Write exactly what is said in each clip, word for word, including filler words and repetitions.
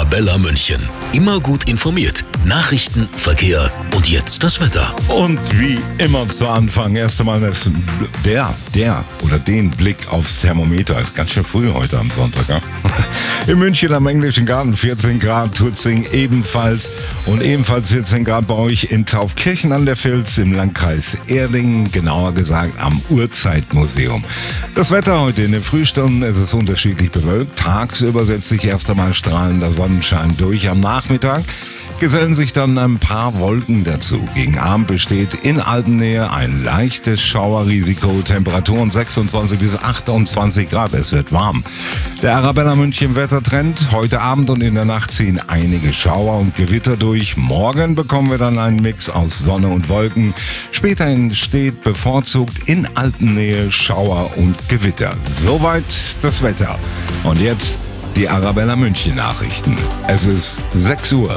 Arabella München. Immer gut informiert. Nachrichten, Verkehr und jetzt das Wetter. Und wie immer zu Anfang erst einmal das, der, der oder den Blick aufs Thermometer. Ist ganz schön früh heute am Sonntag, ja? In München am Englischen Garten vierzehn Grad, Tutzing ebenfalls und ebenfalls vierzehn Grad bei euch in Taufkirchen an der Vils im Landkreis Erding, genauer gesagt am Urzeitmuseum. Das Wetter heute in den Frühstunden, es ist unterschiedlich bewölkt. Tagsüber setzt sich erst einmal strahlender Sonnenschein durch. Am Nachmittag gesellen sich dann ein paar Wolken dazu. Gegen Abend besteht in Alpennähe ein leichtes Schauerrisiko. Temperaturen sechsundzwanzig bis achtundzwanzig Grad. Es wird warm. Der Arabella München Wettertrend. Heute Abend und in der Nacht ziehen einige Schauer und Gewitter durch. Morgen bekommen wir dann einen Mix aus Sonne und Wolken. Später entsteht bevorzugt in Alpennähe Schauer und Gewitter. Soweit das Wetter. Und jetzt die Arabella München Nachrichten. Es ist sechs Uhr.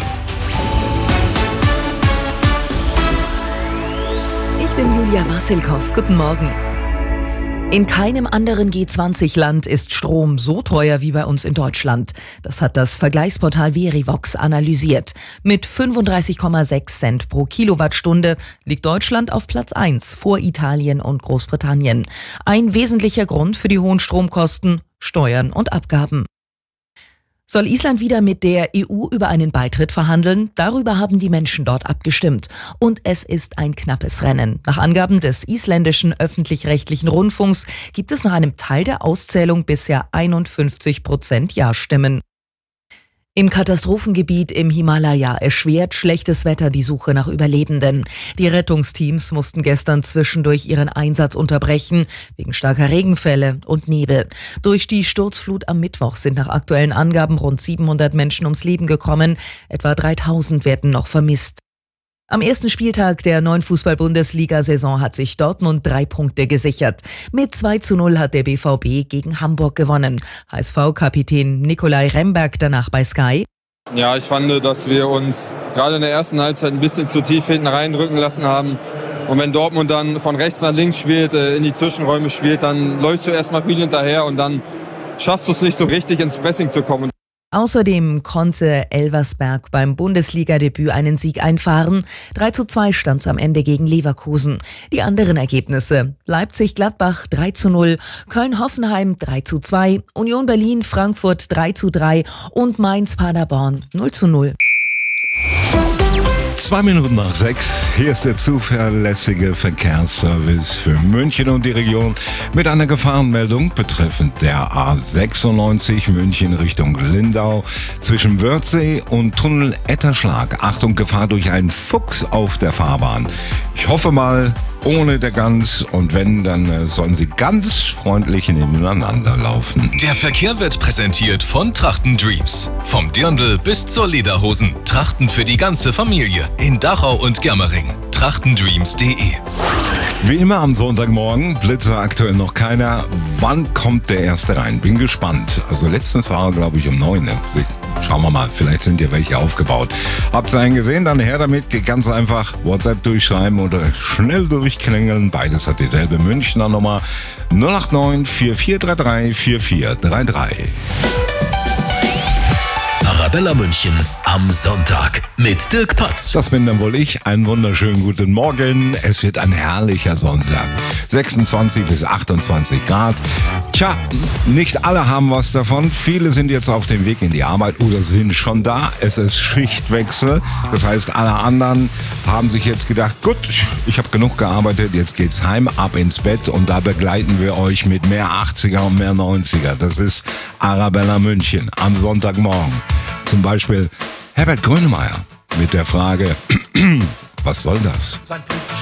Ich bin Julia Wassilkow. Guten Morgen. In keinem anderen G zwanzig Land ist Strom so teuer wie bei uns in Deutschland. Das hat das Vergleichsportal Verivox analysiert. Mit fünfunddreißig Komma sechs Cent pro Kilowattstunde liegt Deutschland auf Platz eins vor Italien und Großbritannien. Ein wesentlicher Grund für die hohen Stromkosten: Steuern und Abgaben. Soll Island wieder mit der E U über einen Beitritt verhandeln? Darüber haben die Menschen dort abgestimmt. Und es ist ein knappes Rennen. Nach Angaben des isländischen öffentlich-rechtlichen Rundfunks gibt es nach einem Teil der Auszählung bisher einundfünfzig Prozent Ja-Stimmen. Im Katastrophengebiet im Himalaya erschwert schlechtes Wetter die Suche nach Überlebenden. Die Rettungsteams mussten gestern zwischendurch ihren Einsatz unterbrechen, wegen starker Regenfälle und Nebel. Durch die Sturzflut am Mittwoch sind nach aktuellen Angaben rund siebenhundert Menschen ums Leben gekommen. Etwa dreitausend werden noch vermisst. Am ersten Spieltag der neuen Fußball-Bundesliga-Saison hat sich Dortmund drei Punkte gesichert. Mit zwei zu null hat der B V B gegen Hamburg gewonnen. H S V-Kapitän Nikolai Remberg danach bei Sky. Ja, ich fand, dass wir uns gerade in der ersten Halbzeit ein bisschen zu tief hinten reindrücken lassen haben. Und wenn Dortmund dann von rechts nach links spielt, in die Zwischenräume spielt, dann läufst du erstmal viel hinterher und dann schaffst du es nicht so richtig ins Pressing zu kommen. Außerdem konnte Elversberg beim Bundesliga-Debüt einen Sieg einfahren. drei zu zwei stand es am Ende gegen Leverkusen. Die anderen Ergebnisse: Leipzig-Gladbach drei zu null, Köln-Hoffenheim drei zu zwei, Union Berlin-Frankfurt drei zu drei und Mainz-Paderborn null zu null. Zwei Minuten nach sechs, hier ist der zuverlässige Verkehrsservice für München und die Region mit einer Gefahrenmeldung betreffend der A sechsundneunzig München Richtung Lindau zwischen Wörthsee und Tunnel Etterschlag. Achtung, Gefahr durch einen Fuchs auf der Fahrbahn. Ich hoffe mal ohne der Gans, und wenn, dann äh, sollen sie ganz freundlich nebeneinander laufen. Der Verkehr wird präsentiert von Trachten Dreams. Vom Dirndl bis zur Lederhosen. Trachten für die ganze Familie. In Dachau und Germering. trachtendreams punkt de. Wie immer am Sonntagmorgen, Blitzer aktuell noch keiner. Wann kommt der erste rein? Bin gespannt. Also letztens war er, glaube ich, um neun. Ne? Schauen wir mal, vielleicht sind ja welche aufgebaut. Habt ihr einen gesehen? Dann her damit. Geht ganz einfach WhatsApp durchschreiben oder schnell durchklingeln. Beides hat dieselbe Münchner Nummer null acht neun vier vier drei drei vier vier drei drei. Arabella München am Sonntag mit Dirk Patz. Das bin dann wohl ich. Einen wunderschönen guten Morgen. Es wird ein herrlicher Sonntag. sechsundzwanzig bis achtundzwanzig Grad. Tja, nicht alle haben was davon. Viele sind jetzt auf dem Weg in die Arbeit oder sind schon da. Es ist Schichtwechsel. Das heißt, alle anderen haben sich jetzt gedacht, gut, ich habe genug gearbeitet, jetzt geht's heim, ab ins Bett, und da begleiten wir euch mit mehr achtziger und mehr neunziger. Das ist Arabella München am Sonntagmorgen. Zum Beispiel Herbert Grönemeyer mit der Frage, was soll das?